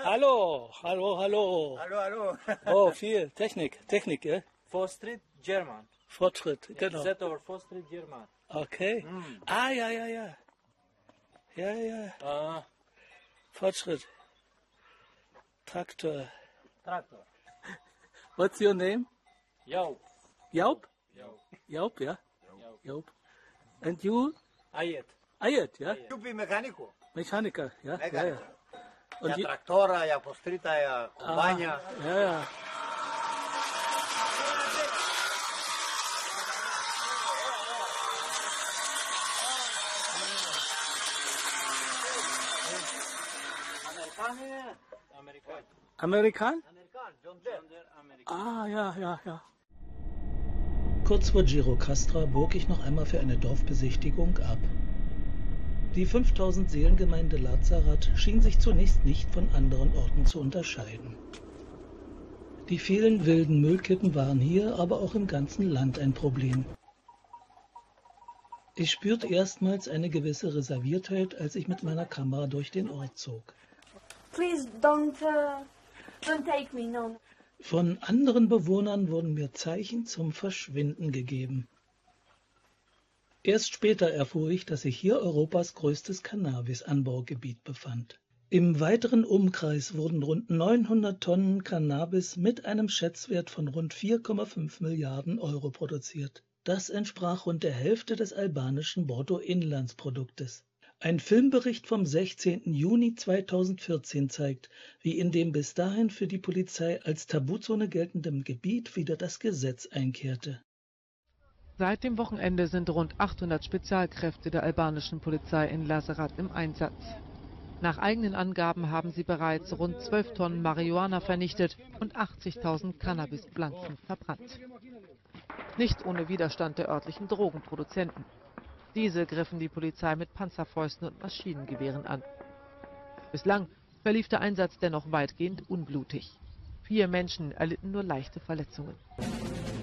Hallo, hallo, hallo. Hallo, hallo. Oh, viel Technik, ja? Fortschritt German. Fortschritt, genau. Z over Fortschritt German. Okay. Ah, ja. Ja. Fortschritt. Traktor. Traktor. What's your name? Yo. Jaup? Yo. Jaup, ja? Yo. Jaup. And you? Ayet. Ayet, ja? Tu bi mecanico. Mechaniker, ja? Mecanico. Und Ja traktora, ja postrita, ja kombanja. Ja. Amerikan? John Deere. Ah, ja. Kurz vor Gjirokastra bog ich noch einmal für eine Dorfbesichtigung ab. Die 5000 Seelengemeinde Lazareth schien sich zunächst nicht von anderen Orten zu unterscheiden. Die vielen wilden Müllkippen waren hier, aber auch im ganzen Land ein Problem. Ich spürte erstmals eine gewisse Reserviertheit, als ich mit meiner Kamera durch den Ort zog. Please don't take me, no. Von anderen Bewohnern wurden mir Zeichen zum Verschwinden gegeben. Erst später erfuhr ich, dass sich hier Europas größtes Cannabis-Anbaugebiet befand. Im weiteren Umkreis wurden rund 900 Tonnen Cannabis mit einem Schätzwert von rund 4,5 Milliarden Euro produziert. Das entsprach rund der Hälfte des albanischen Bruttoinlandsproduktes. Ein Filmbericht vom 16. Juni 2014 zeigt, wie in dem bis dahin für die Polizei als Tabuzone geltendem Gebiet wieder das Gesetz einkehrte. Seit dem Wochenende sind rund 800 Spezialkräfte der albanischen Polizei in Lazareth im Einsatz. Nach eigenen Angaben haben sie bereits rund 12 Tonnen Marihuana vernichtet und 80.000 Cannabispflanzen verbrannt. Nicht ohne Widerstand der örtlichen Drogenproduzenten. Diese griffen die Polizei mit Panzerfäusten und Maschinengewehren an. Bislang verlief der Einsatz dennoch weitgehend unblutig. 4 Menschen erlitten nur leichte Verletzungen.